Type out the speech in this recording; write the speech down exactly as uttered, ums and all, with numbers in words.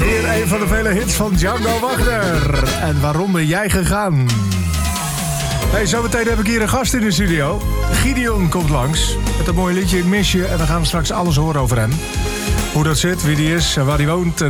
Weer een van de vele hits van Django Wagner. En waarom ben jij gegaan? Hey, zometeen heb ik hier een gast in de studio. Gideon komt langs met een mooi liedje, Ik mis je. En dan gaan we straks alles horen over hem. Hoe dat zit, wie die is en waar hij woont. En